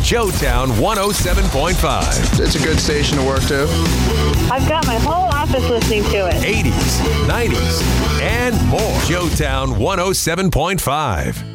Joetown 107.5. It's a good station to work to. I've got my whole office listening to it. 80s, 90s, and more. Joetown 107.5.